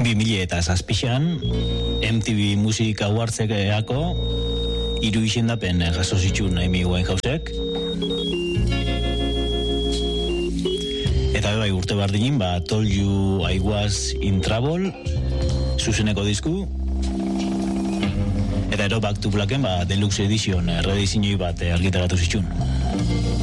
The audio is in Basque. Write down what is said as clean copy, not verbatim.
2007an MTV Music Awardseako 3 izendapen jaso zituen Amy Winehousek. Eta bai urte bardinin, Told You I Was in Trouble zuzeneko disku. Eta ero Back to Blacken Deluxe Edition redizinioi bat argitaratu zituen.